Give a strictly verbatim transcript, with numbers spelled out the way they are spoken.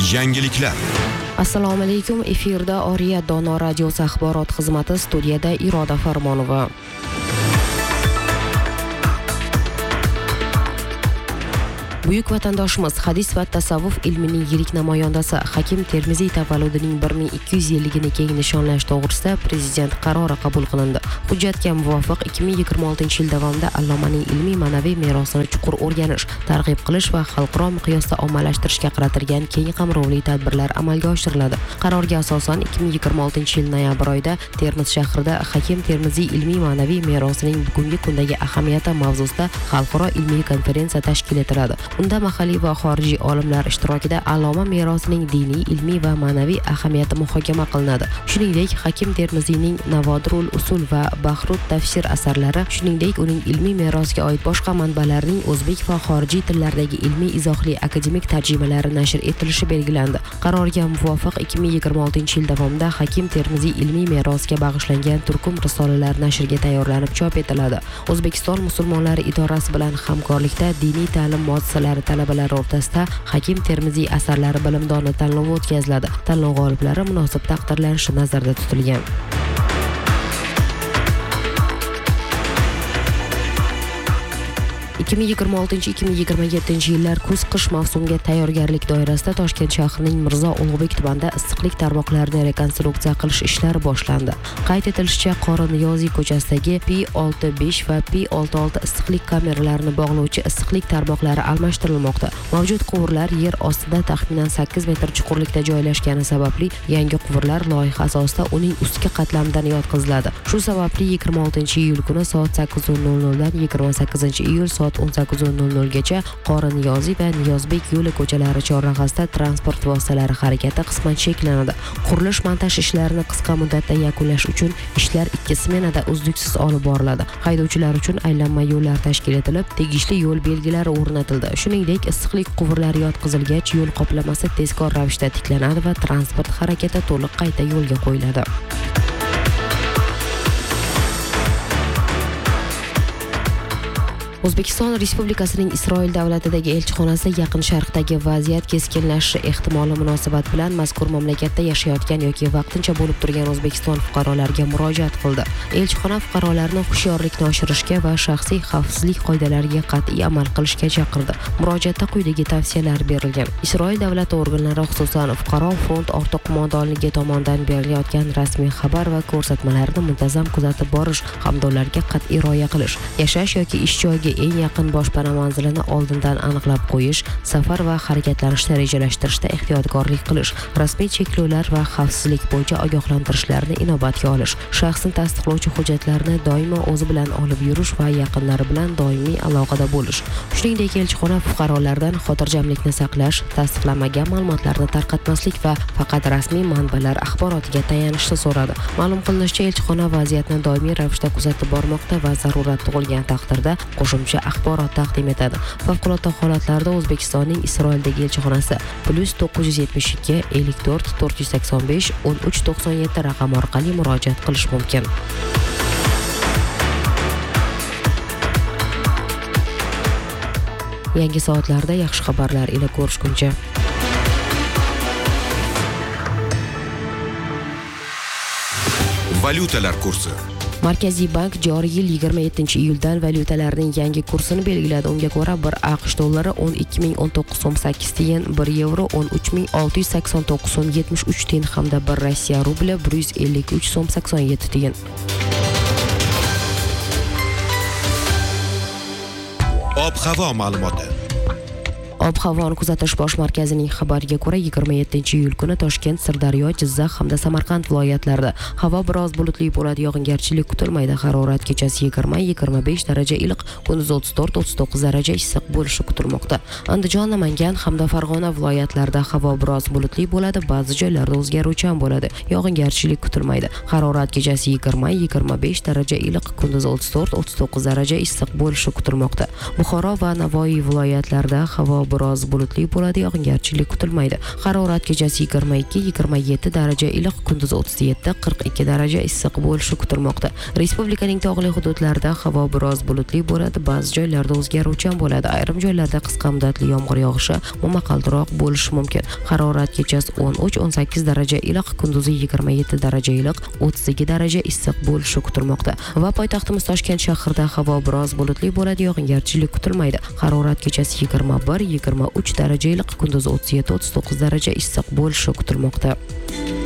Yangiliklar. Assalomu alaykum. Efirda Oriya Dono radiosi axborot xizmati, studiyada Iroda Farmonova. Buyuk vatandoshimiz hadis va tasavvuf ilmining yirik namoyandasi Hakim Termiziy tavalludining bir ming ikki yuz yilligini keng nishonlash to'g'risida prezident qarori qabul qilindi. Hujjatga muvofiq ikki ming yigirma oltinchi yil davomida allomaning ilmiy ma'naviy merosini chuqur o'rganish, targ'ib qilish va xalqaro miqyosda ommalashtirishga qaratilgan keng qamrovli tadbirlar amalga oshiriladi. Qarorga asosan ikki ming yigirma oltinchi yil noyabr oyida Termiz shahrida Hakim Termiziy ilmiy ma'naviy merosining bugungi kundagi ahamiyati mavzusida xalqaro ilmiy konferensiya tashkil etiladi. Unda mahalliy va xorijiy olimlar ishtirokida alloma merosining diniy, ilmiy va ma'naviy ahamiyati muhokama qilinadi. Shuningdek, Hakim Termiziyning Navodirul Usul va Bahrut Tafsir asarlari, shuningdek uning ilmiy merosiga oid boshqa manbalarning o'zbek va xorijiy tillardagi ilmiy izohli akademik tarjimalari nashr etilishi belgilandi. Qarorga muvofiq ikki ming yigirma oltinchi yil davomida Hakim Termiziy ilmiy merosiga bag'ishlangan turkum risolalar nashrga tayyorlanib chop etiladi. O'zbekiston musulmonlari idorasi bilan hamkorlikda diniy ta'lim muassasalari talabalari o'rtasida Hakim Termiziy asarlari bilimdoni tanlovi o'tkaziladi. Tanlov g'oliblari munosib taqdirlanishi nazarda tutilgan. ikki ming yigirma oltinchi ikki ming yigirma yettinchi yillar kuz-qish mavsumiga tayyorgarlik doirasida Toshkent shahrining Mirzo Ulug'bek tumanida issiqlik tarmoqlarini rekonstruksiya qilish ishlari boshlandi. Qayd etilishicha, Qori Niyoziy ko'chasidagi P olti besh va P olti olti issiqlik kameralarini bog'lovchi issiqlik tarmoqlari almashtirilmoqda. Mavjud quvurlar yer ostida taxminan sakkiz metr chuqurlikda joylashgani sababli yangi quvurlar loyiha asosida uning ustki qatlamidan yotqiziladi. Shu sababli yigirma oltinchi iyul kuni soat sakkiz nol nol dan yigirma sakkizinchi iyul soat o'n sakkiz nol nol gacha Qori Niyoziy va Niyozbek yo'li ko'chalari chorrahasida transport vositalari harakati qisman cheklanadi. Qurilish-montaj ishlarini qisqa muddatda yakunlash uchun ishlar ikki smenada uzluksiz olib boriladi. Haydovchilar uchun aylanma yo'llar tashkil etilib, tegishli yo'l belgilari o'rnatildi. Shuningdek, issiqlik quvurlari yotqizilgach, yo'l qoplamasi tezkor ravishda tiklanadi va transport harakati to'liq qayta yo'lga qo'yiladi. O'zbekiston Respublikasining Isroil davlatidagi elchixonasi Yaqin Sharqdagi vaziyat keskinlashishi ehtimoli munosabat bilan mazkur mamlakatda yashayotgan yoki vaqtincha bo'lib turgan O'zbekiston fuqarolariga murojaat qildi. Elchixona fuqarolarni hushyorlikni oshirishga va shaxsiy xavfsizlik qoidalariga qat'iy amal qilishga chaqirdi. Murojaatda quyidagi tavsiyalar berilgan. Isroil davlati organlari, xususan fuqaro front ortiq qo'mondonligi tomonidan berilayotgan rasmiy xabar va ko'rsatmalarni muntazam kuzatib borish hamda ularga qat'iy rioya qilish, yashash yoki ish joyiga eng yaqin boshpana manzilini oldindan aniqlab qo'yish, safar va harakatlanishni rejalashtirishda ehtiyotkorlik qilish, rasmiy cheklovlar va xavfsizlik bo'yicha ogohlantirishlarni inobatga olish, shaxsni tasdiqlovchi hujjatlarni doimo o'zi bilan olib yurish va yaqinlari bilan doimiy aloqada bo'lish. Shuningdek, elchixona fuqarolardan xotirjamlikni saqlash, tasdiqlanmagan ma'lumotlarni tarqatmaslik va faqat rasmiy manbalar axborotiga tayanishni so'radi. Ma'lum qilinishicha, elchixona vaziyatni doimiy ravishda kuzatib bormoqda va zarurat tug'ilgan taqdirda qo'shimcha axborot taqdim etadi. Favqulodda holatlarda O'zbekistonning Isroildagi elchixonasi plus to'qqiz yuz yetmish ikki ellik to'rt to'rt yuz sakson besh o'n uch to'qson yetti raqam orqali murojaat qilish mumkin. Yangi soatlarda yaxshi xabarlar ila ko'rishguncha. Valyutalar kursi. Markaziy bank joriy yil yigirma yettinchi iyuldan valyutalarning yangi kursini belgiladi. Unga ko'ra bir AQSh dollari o'n ikki ming o'n to'qqiz so'm sakkiz tiyin, bir yevro o'n uch ming olti yuz sakson to'qqiz so'm yetmish uch tiyin hamda bir Rossiya rubli bir yuz ellik uch so'm sakson yetti tiyin. Ob-havo ma'lumoti. Ob-havoni kuzatish bosh markazining xabariga ko'ra yigirma yettinchi iyul kuni Toshkent, Sirdaryo, Jizzax hamda Samarqand viloyatlarida havo biroz bulutli bo'ladi, yog'ingarchilik kutilmaydi. Harorat kechasi yigirma yigirma besh daraja iliq, kunduz o'ttiz to'rt o'ttiz to'qqiz daraja issiq bo'lishi kutilmoqda. Andijon, Namangan hamda Farg'ona viloyatlarida havo biroz bulutli bo'ladi, ba'zi joylarda o'zgaruvchan bo'ladi, yog'ingarchilik kutilmaydi. Harorat kechasi yigirma yigirma besh daraja iliq, kunduz o'ttiz to'rt o'ttiz to'qqiz daraja issiq bo'lishi kutilmoqda. Buxoro va Navoiy viloyatlarida havo biroz bulutli bo'ladi, yog'ingarchilik kutilmaydi. Harorat kechasi yigirma ikki yigirma yetti daraja iliq, kunduz o'ttiz yetti qirq ikki daraja issiq bo'lishi kutilmoqda. Respublikaning tog'li hududlarida havo biroz bulutli bo'ladi, ba'zi joylarda o'zgaruvchan bo'ladi. Ayrim joylarda qisqa muddatli yomg'ir yog'ishi momaqaldiroq bo'lishi mumkin. Harorat kechasi o'n uch o'n sakkiz daraja iliq, kunduzi yigirma yetti daraja iliq, o'ttiz ikki daraja issiq bo'lishi kutilmoqda. Va poytaxtimiz Toshkent shahrida havo biroz bulutli bo'ladi, yog'ingarchilik kutilmaydi. Harorat kechasi yigirma bir yigirma uch daraja iliq, kunduzi o'ttiz yetti o'ttiz to'qqiz daraja issiq bo'lishi kutilmoqda.